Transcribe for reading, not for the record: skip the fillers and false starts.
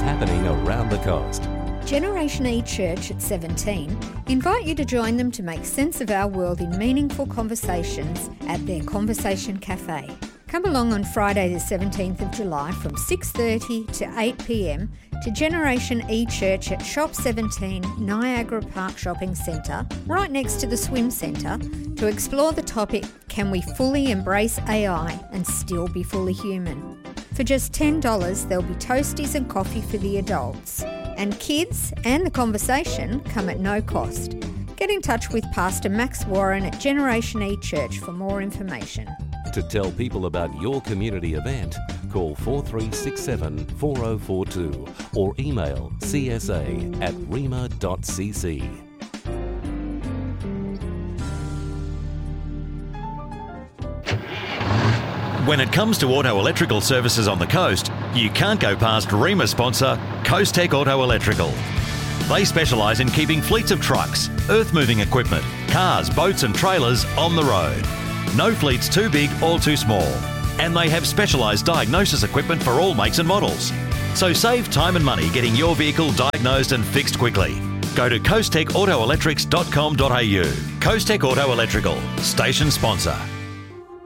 happening around the coast. Generation E Church at 17 invite you to join them to make sense of our world in meaningful conversations at their Conversation Cafe. Come along on Friday the 17th of July from 6:30 to 8pm to Generation E Church at Shop 17 Niagara Park Shopping Centre, right next to the Swim Centre, to explore the topic, can we fully embrace AI and still be fully human? For just $10, there'll be toasties and coffee for the adults. And kids and the conversation come at no cost. Get in touch with Pastor Max Warren at Generation E Church for more information. To tell people about your community event, call 4367 4042 or email csa@rema.cc. When it comes to auto electrical services on the coast, you can't go past REMA sponsor Coast Tech Auto Electrical. They specialise in keeping fleets of trucks, earth-moving equipment, cars, boats and trailers on the road. No fleet's too big or too small. And they have specialised diagnosis equipment for all makes and models. So save time and money getting your vehicle diagnosed and fixed quickly. Go to coasttechautoelectrics.com.au. Coast Tech Auto Electrical, station sponsor.